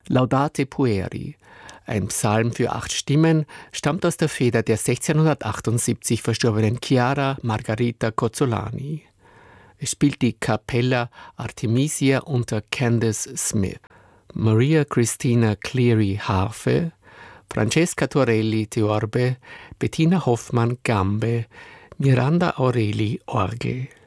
Laudate Pueri, ein Psalm für 8 Stimmen, stammt aus der Feder der 1678 verstorbenen Chiara Margherita Cozzolani. Es spielt die Capella Artemisia unter Candace Smith, Maria Christina Cleary Harfe, Francesca Torelli Theorbe, Bettina Hoffmann Gambe, Miranda Aureli Orgel.